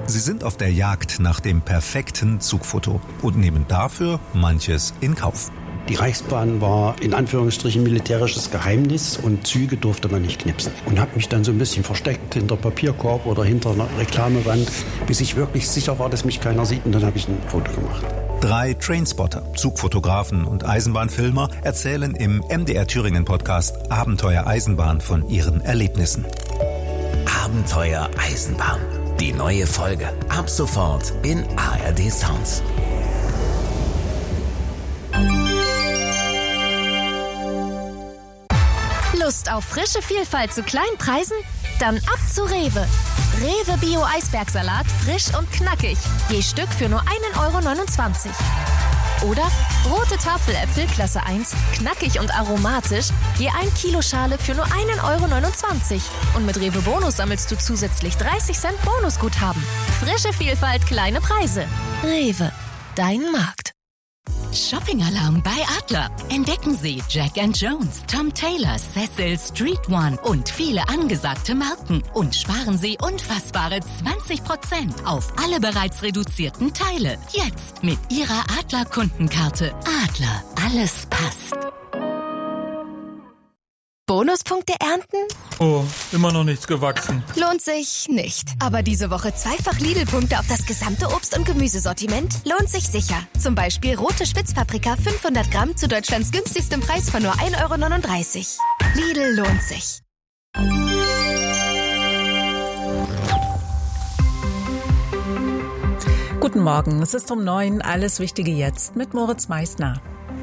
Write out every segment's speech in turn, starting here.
Sie sind auf der Jagd nach dem perfekten Zugfoto und nehmen dafür manches in Kauf. Die Reichsbahn war in Anführungsstrichen militärisches Geheimnis und Züge durfte man nicht knipsen. Und habe mich dann so ein bisschen versteckt hinter Papierkorb oder hinter einer Reklamewand, bis ich wirklich sicher war, dass mich keiner sieht, und dann habe ich ein Foto gemacht. 3 Trainspotter, Zugfotografen und Eisenbahnfilmer erzählen im MDR Thüringen Podcast Abenteuer Eisenbahn von ihren Erlebnissen. Abenteuer Eisenbahn. Die neue Folge. Ab sofort in ARD Sounds. Lust auf frische Vielfalt zu kleinen Preisen? Dann ab zu Rewe. Rewe Bio Eisbergsalat, frisch und knackig. Je Stück für nur 1,29 €. Oder rote Tafeläpfel Klasse 1, knackig und aromatisch, je 1 Kilo Schale für nur 1,29 €. Und mit Rewe Bonus sammelst du zusätzlich 30 Cent Bonusguthaben. Frische Vielfalt, kleine Preise. Rewe, dein Markt. Shopping-Alarm bei Adler. Entdecken Sie Jack & Jones, Tom Taylor, Cecil, Street One und viele angesagte Marken. Und sparen Sie unfassbare 20% auf alle bereits reduzierten Teile. Jetzt mit Ihrer Adler-Kundenkarte. Adler, alles passt. Bonuspunkte ernten? Oh, immer noch nichts gewachsen. Lohnt sich nicht. Aber diese Woche zweifach Lidl-Punkte auf das gesamte Obst- und Gemüsesortiment lohnt sich sicher. Zum Beispiel rote Spitzpaprika 500 Gramm zu Deutschlands günstigstem Preis von nur 1,39 €. Lidl lohnt sich. Guten Morgen, es ist um 9, alles Wichtige jetzt mit Moritz Meissner.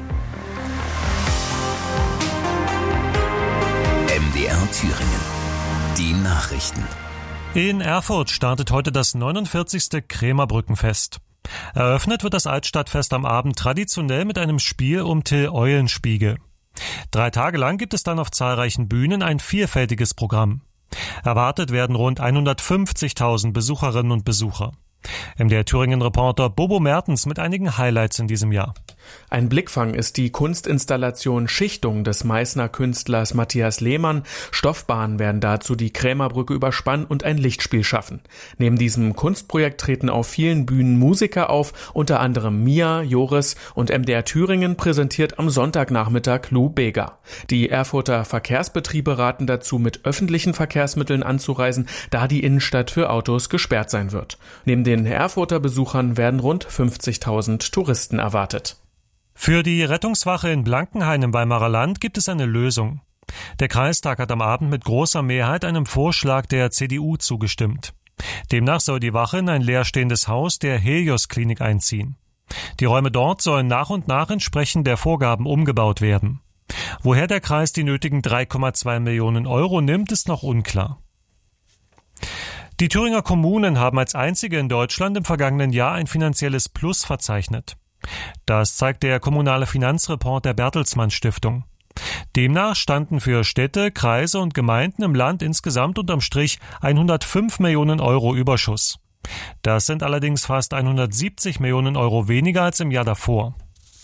MDR Thüringen. Die Nachrichten. In Erfurt startet heute das 49. Krämerbrückenfest. Eröffnet wird das Altstadtfest am Abend traditionell mit einem Spiel um Till Eulenspiegel. 3 Tage lang gibt es dann auf zahlreichen Bühnen ein vielfältiges Programm. Erwartet werden rund 150.000 Besucherinnen und Besucher. MDR Thüringen-Reporter Bobo Mertens mit einigen Highlights in diesem Jahr. Ein Blickfang ist die Kunstinstallation Schichtung des Meißner Künstlers Matthias Lehmann. Stoffbahnen werden dazu die Krämerbrücke überspannen und ein Lichtspiel schaffen. Neben diesem Kunstprojekt treten auf vielen Bühnen Musiker auf, unter anderem Mia, Joris, und MDR Thüringen präsentiert am Sonntagnachmittag Lou Bega. Die Erfurter Verkehrsbetriebe raten dazu, mit öffentlichen Verkehrsmitteln anzureisen, da die Innenstadt für Autos gesperrt sein wird. Neben den Erfurter Besuchern werden rund 50.000 Touristen erwartet. Für die Rettungswache in Blankenhain im Weimarer Land gibt es eine Lösung. Der Kreistag hat am Abend mit großer Mehrheit einem Vorschlag der CDU zugestimmt. Demnach soll die Wache in ein leerstehendes Haus der Helios-Klinik einziehen. Die Räume dort sollen nach und nach entsprechend der Vorgaben umgebaut werden. Woher der Kreis die nötigen 3,2 Millionen € nimmt, ist noch unklar. Die Thüringer Kommunen haben als einzige in Deutschland im vergangenen Jahr ein finanzielles Plus verzeichnet. Das zeigt der kommunale Finanzreport der Bertelsmann Stiftung. Demnach standen für Städte, Kreise und Gemeinden im Land insgesamt unterm Strich 105 Millionen € Überschuss. Das sind allerdings fast 170 Millionen € weniger als im Jahr davor.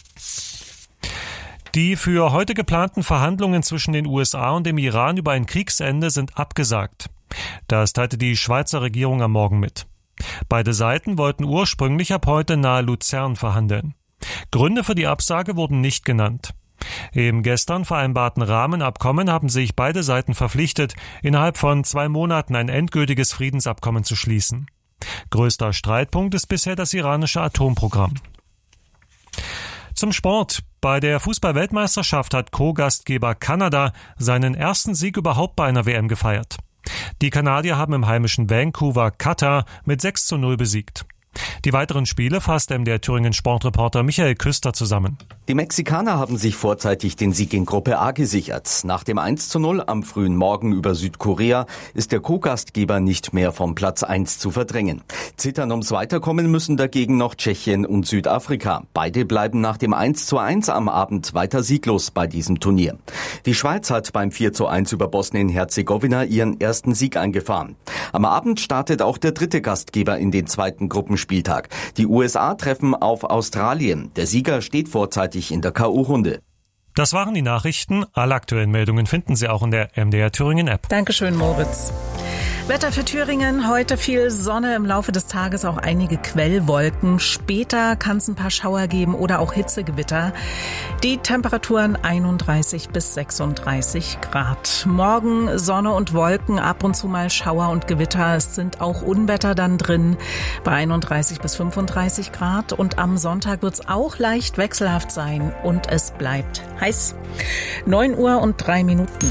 Die für heute geplanten Verhandlungen zwischen den USA und dem Iran über ein Kriegsende sind abgesagt. Das teilte die Schweizer Regierung am Morgen mit. Beide Seiten wollten ursprünglich ab heute nahe Luzern verhandeln. Gründe für die Absage wurden nicht genannt. Im gestern vereinbarten Rahmenabkommen haben sich beide Seiten verpflichtet, innerhalb von 2 Monaten ein endgültiges Friedensabkommen zu schließen. Größter Streitpunkt ist bisher das iranische Atomprogramm. Zum Sport. Bei der Fußball-Weltmeisterschaft hat Co-Gastgeber Kanada seinen ersten Sieg überhaupt bei einer WM gefeiert. Die Kanadier haben im heimischen Vancouver Katar mit 6:0 besiegt. Die weiteren Spiele fasst MDR Thüringen Sportreporter Michael Küster zusammen. Die Mexikaner haben sich vorzeitig den Sieg in Gruppe A gesichert. Nach dem 1:0 am frühen Morgen über Südkorea ist der Co-Gastgeber nicht mehr vom Platz 1 zu verdrängen. Zittern ums Weiterkommen müssen dagegen noch Tschechien und Südafrika. Beide bleiben nach dem 1:1 am Abend weiter sieglos bei diesem Turnier. Die Schweiz hat beim 4:1 über Bosnien-Herzegowina ihren ersten Sieg eingefahren. Am Abend startet auch der dritte Gastgeber in den zweiten Gruppenspieltag. Die USA treffen auf Australien. Der Sieger steht vorzeitig in der K.O.-Runde. Das waren die Nachrichten. Alle aktuellen Meldungen finden Sie auch in der MDR Thüringen App. Dankeschön, Moritz. Wetter für Thüringen, heute viel Sonne, im Laufe des Tages auch einige Quellwolken. Später kann es ein paar Schauer geben oder auch Hitzegewitter. Die Temperaturen 31 bis 36 Grad. Morgen Sonne und Wolken, ab und zu mal Schauer und Gewitter. Es sind auch Unwetter dann drin bei 31 bis 35 Grad. Und am Sonntag wird es auch leicht wechselhaft sein und es bleibt heiß. 9:03 Uhr.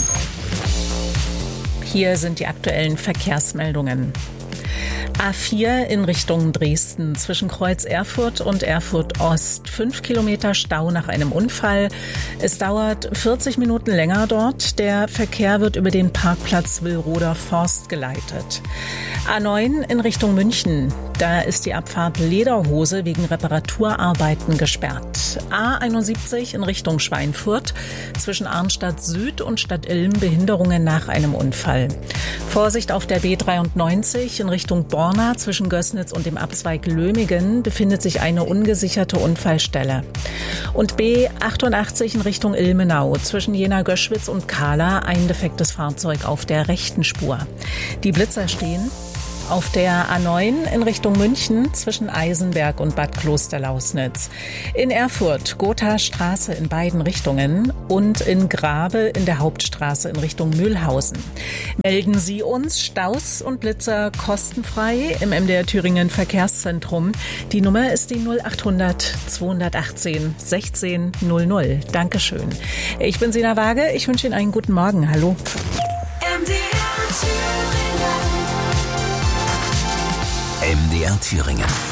Hier sind die aktuellen Verkehrsmeldungen. A4 in Richtung Dresden zwischen Kreuz Erfurt und Erfurt Ost. 5 Kilometer Stau nach einem Unfall. Es dauert 40 Minuten länger dort. Der Verkehr wird über den Parkplatz Willroder Forst geleitet. A9 in Richtung München. Da ist die Abfahrt Lederhose wegen Reparaturarbeiten gesperrt. A71 in Richtung Schweinfurt zwischen Arnstadt Süd und Stadt Ilm Behinderungen nach einem Unfall. Vorsicht auf der B93 in Richtung Borna zwischen Gößnitz und dem Abzweig Lömigen befindet sich eine ungesicherte Unfallstelle. Und B88 in Richtung Ilmenau zwischen Jena-Göschwitz und Kahla ein defektes Fahrzeug auf der rechten Spur. Die Blitzer stehen auf der A9 in Richtung München zwischen Eisenberg und Bad Klosterlausnitz. In Erfurt Gothastraße in beiden Richtungen und in Grabe in der Hauptstraße in Richtung Mühlhausen. Melden Sie uns Staus und Blitzer kostenfrei im MDR Thüringen Verkehrszentrum. Die Nummer ist die 0800 218 16 00. Dankeschön. Ich bin Sina Waage. Ich wünsche Ihnen einen guten Morgen. Hallo. MDR Thüringen.